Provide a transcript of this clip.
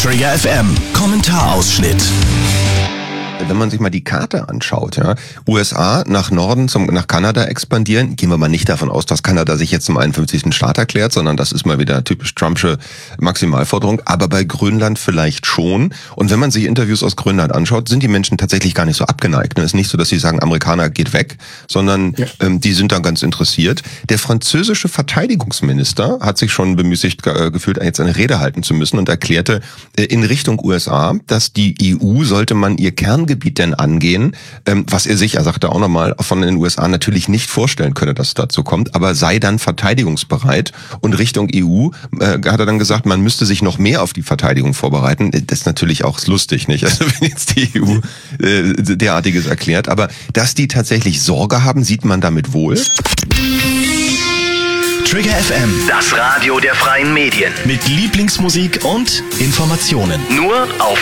Trigger FM Kommentarausschnitt. Wenn man sich mal die Karte anschaut, ja, USA nach Norden nach Kanada expandieren, gehen wir mal nicht davon aus, dass Kanada sich jetzt zum 51. Staat erklärt, sondern das ist mal wieder typisch Trumpsche Maximalforderung, aber bei Grönland vielleicht schon. Und wenn man sich Interviews aus Grönland anschaut, sind die Menschen tatsächlich gar nicht so abgeneigt. Es ist nicht so, dass sie sagen, Amerikaner geht weg, sondern die sind da ganz interessiert. Der französische Verteidigungsminister hat sich schon bemüßigt gefühlt, jetzt eine Rede halten zu müssen und erklärte in Richtung USA, dass die EU sollte man ihr Kerngebiet denn angehen, was er sich, er sagte auch nochmal, von den USA natürlich nicht vorstellen könne, dass es dazu kommt, aber sei dann verteidigungsbereit. Und Richtung EU hat er dann gesagt, man müsste sich noch mehr auf die Verteidigung vorbereiten. Das ist natürlich auch lustig, nicht? Also wenn jetzt die EU derartiges erklärt, aber dass die tatsächlich Sorge haben, sieht man damit wohl. Trigger FM, Das Radio der freien Medien. mit Lieblingsmusik und Informationen. Nur auf